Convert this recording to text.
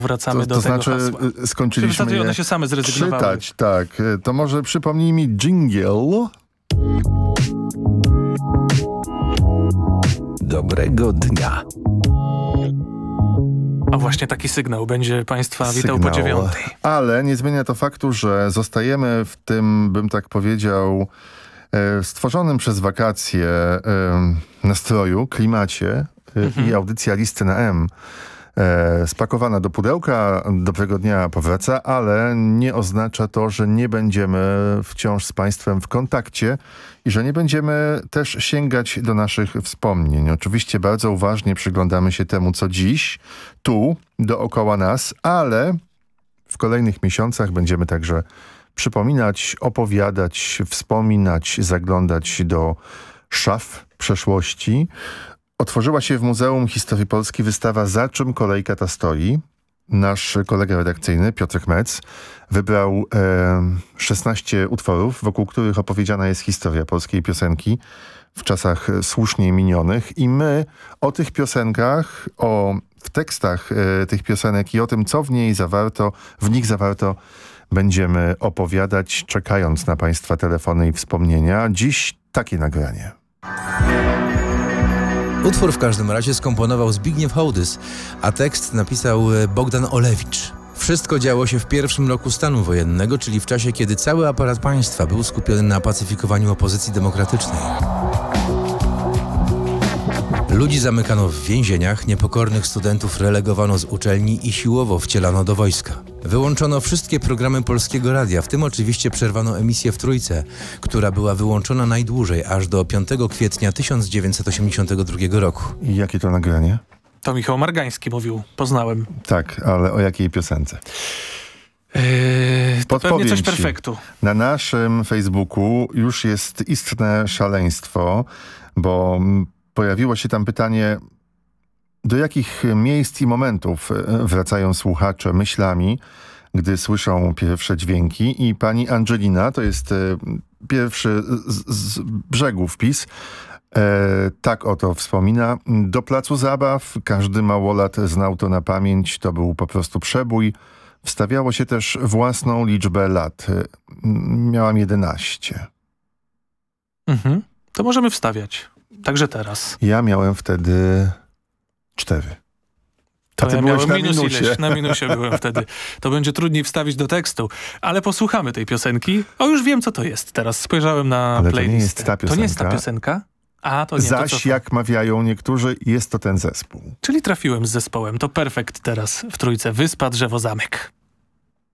wracamy do tego znaczy, hasła. Skończyliśmy je one się same zrezygnowały. czytać, tak. To może przypomnij mi dżingiel. Dobrego dnia. A właśnie taki sygnał będzie Państwa witał po 9:00. Ale nie zmienia to faktu, że zostajemy w tym, bym tak powiedział, stworzonym przez wakacje nastroju, klimacie i audycja Listy na M. Spakowana do pudełka, dobrego dnia powraca, ale nie oznacza to, że nie będziemy wciąż z Państwem w kontakcie i że nie będziemy też sięgać do naszych wspomnień. Oczywiście bardzo uważnie przyglądamy się temu, co dziś, tu, dookoła nas, ale w kolejnych miesiącach będziemy także przypominać, opowiadać, wspominać, zaglądać do szaf przeszłości. Otworzyła się w Muzeum Historii Polski wystawa Za czym kolejka ta stoi. Nasz kolega redakcyjny Piotrek Metz wybrał 16 utworów, wokół których opowiedziana jest historia polskiej piosenki w czasach słusznie minionych. I my o tych piosenkach, w tekstach tych piosenek i o tym, co w nich zawarto, będziemy opowiadać, czekając na Państwa telefony i wspomnienia. Dziś takie nagranie. Utwór w każdym razie skomponował Zbigniew Hołdys, a tekst napisał Bogdan Olewicz. Wszystko działo się w pierwszym roku stanu wojennego, czyli w czasie, kiedy cały aparat państwa był skupiony na pacyfikowaniu opozycji demokratycznej. Ludzi zamykano w więzieniach, niepokornych studentów relegowano z uczelni i siłowo wcielano do wojska. Wyłączono wszystkie programy Polskiego Radia, w tym oczywiście przerwano emisję w Trójce, która była wyłączona najdłużej, aż do 5 kwietnia 1982 roku. I jakie to nagranie? To Michał Margański mówił, poznałem. Tak, ale o jakiej piosence? To pewnie coś perfektu. Na naszym Facebooku już jest istne szaleństwo, bo pojawiło się tam pytanie, do jakich miejsc i momentów wracają słuchacze myślami, gdy słyszą pierwsze dźwięki. I pani Angelina, to jest pierwszy z brzegu wpis, tak oto wspomina. Do placu zabaw każdy małolat znał to na pamięć. To był po prostu przebój. Wstawiało się też własną liczbę lat. Miałam 11. To możemy wstawiać. Także teraz. Ja miałem wtedy 4. To ty ja byłeś miałem na minus minusie. ileś. Na minusie byłem wtedy. To będzie trudniej wstawić do tekstu. Ale posłuchamy tej piosenki. Już wiem, co to jest. Teraz spojrzałem na Ale playlistę. to nie jest ta piosenka. To nie jest ta piosenka? A, to nie. Zaś, jak mawiają niektórzy, jest to ten zespół. Czyli trafiłem z zespołem. To perfekt teraz w Trójce. Wyspa, drzewo, zamek.